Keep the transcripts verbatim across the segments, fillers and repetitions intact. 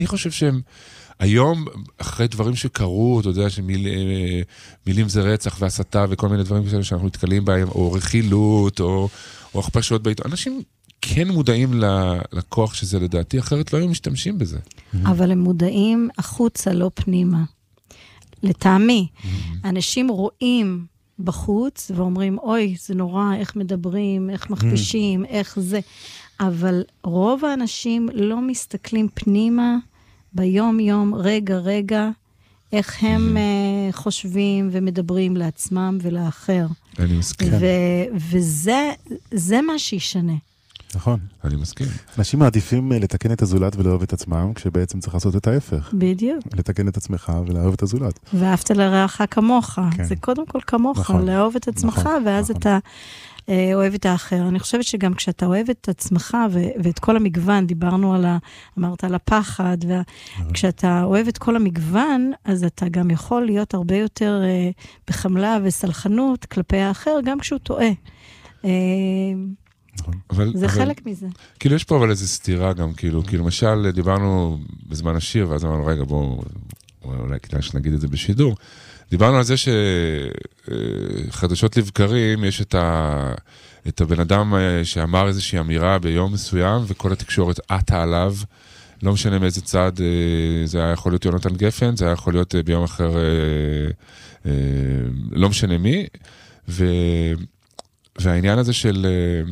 אני חושב שהם, היום, אחרי דברים שקרו, אתה יודע שמילים זה רצח והסתה וכל מיני דברים כאלה שאנחנו מתקלים בהם, או רכילות, או, או הכפשות בעיתון, אנשים כן מודעים לכוח שזה לדעתי, אחרת לא היו משתמשים בזה. אבל הם מודעים החוצה, לא פנימה. לטעמי, אנשים רואים בחוץ ואומרים, אוי, זה נורא, איך מדברים, איך מכפישים, איך זה. אבל רוב האנשים לא מסתכלים פנימה ביום יום, רגע רגע, איך הם uh, חושבים ומדברים לעצמם ולאחר. אני מסכים. ו- וזה זה מה שישנה. נכון. אני מסכים. אנשים מעדיפים לתקן את הזולת ולאהוב את עצמם, כשבעצם צריך לעשות את ההפך. בדיוק. לתקן את עצמך ולאהוב את הזולת. ואהבת לרעך כמוך. כן. זה קודם כל כמוך, נכון. לאהוב את עצמך, נכון. ואז נכון. אתה אה, אוהב את האחר. אני חושבת שגם כשאתה אוהב את עצמך, ו- ואת כל המגוון, דיברנו על ה... אמרת על הפחד, וכשאתה אוהב את כל המגוון, אז אתה גם יכול להיות הרבה יותר אה, בחמלה וסלחנות כלפי האחר, גם כשהוא טועה. אה, אבל, זה אבל, חלק מזה. כאילו יש פה אבל איזו סתירה גם, כאילו, כאילו למשל דיברנו בזמן השיר, ואז אמרנו, רגע, בואו, אולי כדאי שנגיד את זה בשידור, דיברנו על זה שחדשות לבקרים, יש את, ה, את הבן אדם שאמר איזושהי אמירה ביום מסוים, וכל התקשורת עטה עליו, לא משנה מאיזה צד, זה היה יכול להיות יונתן גפן, זה היה יכול להיות ביום אחר, לא משנה מי, ו, והעניין הזה של...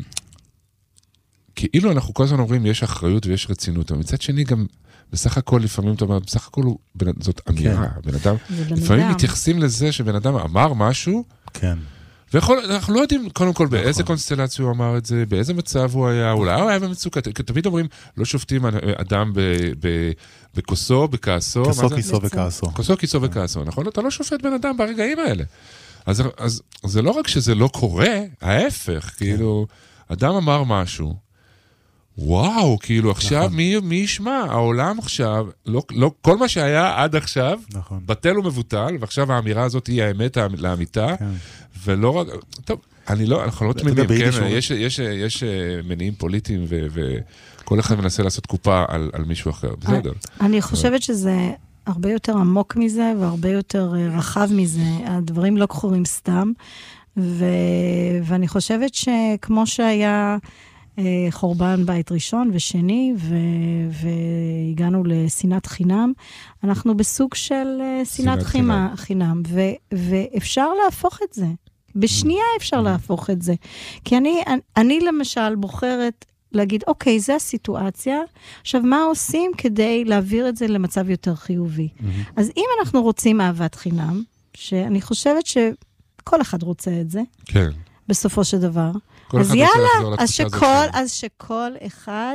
כאילו אנחנו כל הזמן אומרים, יש אחריות ויש רצינות, אבל מצד שני גם, בסך הכל, לפעמים אתה אומר, בסך הכל זאת אמירה, בן אדם, לפעמים מתייחסים לזה שבן אדם אמר משהו, כן. ואנחנו לא יודעים, קודם כל, באיזה קונסטלציה הוא אמר את זה, באיזה מצב הוא היה, אולי הוא היה במצוקה, תמיד אומרים, לא שופטים אדם בכוסו, בכעסו, כוסו, כיסו וכעסו. כוסו, כיסו וכעסו, נכון? אתה לא שופט בן אדם ברגעים האלה. אז זה לא רק שזה לא קורה, ההפך, כאילו, אדם אמר משהו, וואו, כאילו עכשיו מי, מי ישמע? העולם עכשיו, לא, לא, כל מה שהיה עד עכשיו, נכון. בטל ומבוטל, ועכשיו האמירה הזאת היא האמת לאמיתה, כן. ולא רק, טוב, אני לא, אנחנו לא תמידים, כן, יש, יש, יש מניעים פוליטיים, ו, וכל אחד מנסה לעשות קופה על, על מישהו אחר, בסדר. אני חושבת שזה הרבה יותר עמוק מזה, והרבה יותר רחב מזה, הדברים לא קחורים סתם, ו, ואני חושבת שכמו שהיה... חורבן בית ראשון ושני, ו- והגענו לשנאת חינם. אנחנו בסוג של שנאת חינם, חינם ו- ואפשר להפוך את זה. בשנייה אפשר להפוך את זה. כי אני, אני למשל בוחרת להגיד, אוקיי, זו הסיטואציה, עכשיו מה עושים כדי להעביר את זה למצב יותר חיובי? אז אם אנחנו רוצים אהבת חינם, שאני חושבת שכל אחד רוצה את זה, כן. בסופו של דבר, אז יאללה, אז שכל, אז שכל אחד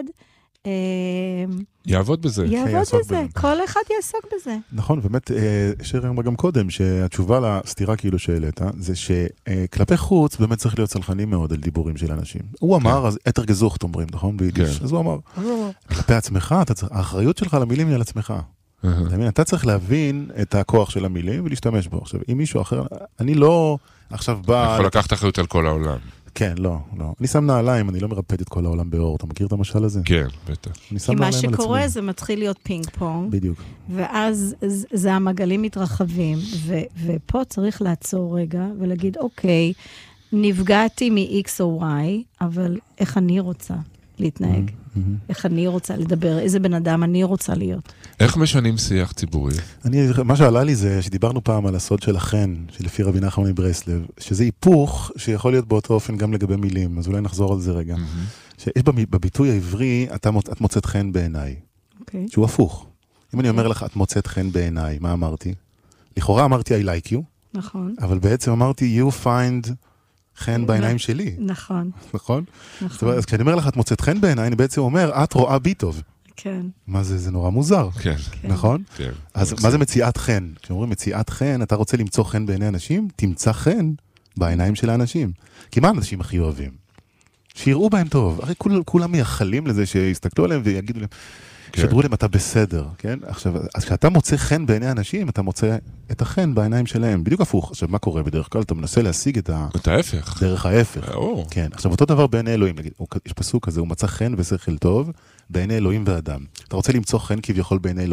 יעבוד בזה. יעבוד בזה, כל אחד יעסוק בזה. נכון, באמת, שיר אמרה גם קודם, שהתשובה לסתירה כאילו שהעלית, זה שכלפי חוץ באמת צריך להיות סלחני מאוד על דיבורים של אנשים. הוא אמר, אז אתר גזוכט אומרים, נכון? ביידיש. אז הוא אמר, כלפי עצמך, האחריות שלך למילים היא על עצמך. אתה צריך להבין את הכוח של המילים ולהשתמש בו. עכשיו, אם מישהו אחר, אני לא עכשיו בא... יכול לקחת אחריות על כל העולם. כן, לא, לא. אני שם נעליים, אני לא מרפד את כל העולם באור. אתה מכיר את המשל הזה? כן, בטח. כי מה שקורה זה מתחיל להיות פינג פונג. בדיוק. ואז זה המגלים מתרחבים, ופה צריך לעצור רגע ולהגיד, אוקיי, נפגעתי מ-X או Y, אבל איך אני רוצה להתנהג? איך אני רוצה לדבר? איזה בן אדם אני רוצה להיות? איך משנים שיח ציבורי? אני, מה שעלה לי זה שדיברנו פעם על הסוד של החן, שלפי רבי נחמן מברסלב, שזה היפוך שיכול להיות באותו אופן גם לגבי מילים, אז אולי נחזור על זה רגע. שיש בביטוי העברי, את מוצאת חן בעיניי. שהוא הפוך. אם אני אומר לך, את מוצאת חן בעיניי, מה אמרתי? לכאורה אמרתי, I like you. נכון. אבל בעצם אמרתי, you find חן בעיניים שלי. נכון. נכון? אז כשאני אומר לך, את מוצאת חן בעיניי, אני בעצם אומר, את רואה בי טוב. כן. מה זה? זה נורא מוזר. כן. נכון? כן. אז מה זה מציאת חן? כשאומרים מציאת חן, אתה רוצה למצוא חן בעיני אנשים? תמצא חן בעיניים של האנשים. כי מה האנשים הכי אוהבים? שיראו בהם טוב. הרי כולם מייחלים לזה שיסתכלו עליהם ויגידו להם, שדרו להם, אתה בסדר, כן? עכשיו, אז כשאתה מוצא חן בעיני אנשים, אתה מוצא את החן בעיניים שלהם. בדיוק הפוך. עכשיו, מה קורה? בדרך כלל אתה מנסה להשיג את ה... את ההפך. דרך ההפך. כן. עכשיו, אותו דבר בעיני אלוהים. יש פסוק כזה, הוא מצא חן ושכל טוב בעיני אלוהים ואדם. אתה רוצה למצוא חן כביכול בעיני אלוהים,